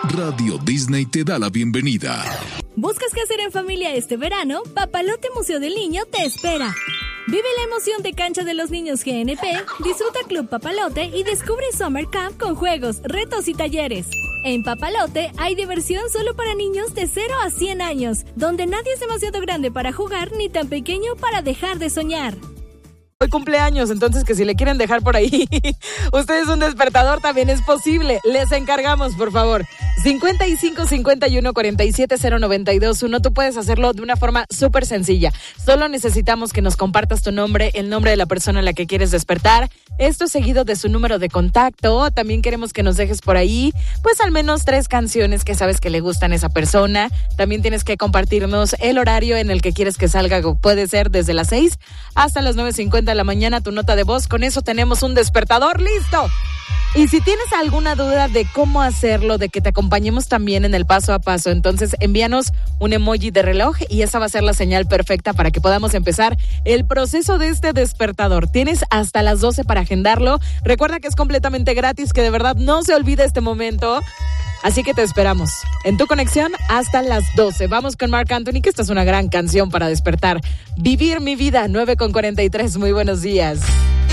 Radio Disney te da la bienvenida. ¿Buscas qué hacer en familia este verano? Papalote Museo del Niño te espera. Vive la emoción de Cancha de los Niños GNP, disfruta Club Papalote y descubre Summer Camp con juegos, retos y talleres. En Papalote hay diversión solo para niños de 0 a 100 años, donde nadie es demasiado grande para jugar ni tan pequeño para dejar de soñar. Hoy cumpleaños, entonces que si le quieren dejar por ahí ustedes un despertador también es posible. Les encargamos, por favor. 55 51 47 092 1. Tú puedes hacerlo de una forma súper sencilla. Solo necesitamos que nos compartas tu nombre, el nombre de la persona a la que quieres despertar. Esto seguido de su número de contacto. También queremos que nos dejes por ahí, pues al menos 3 canciones que sabes que le gustan a esa persona. También tienes que compartirnos el horario en el que quieres que salga. Puede ser desde las 6 hasta las 9:50 de la mañana, tu nota de voz. Con eso tenemos un despertador listo. Y si tienes alguna duda de cómo hacerlo, de que te acompañemos también en el paso a paso, entonces envíanos un emoji de reloj y esa va a ser la señal perfecta para que podamos empezar el proceso de este despertador. Tienes hasta las 12 para agendarlo. Recuerda que es completamente gratis, que de verdad no se olvide este momento. Así que te esperamos en tu conexión hasta las 12. Vamos con Marc Anthony, que esta es una gran canción para despertar. Vivir mi vida, 9:43. Muy buenos días.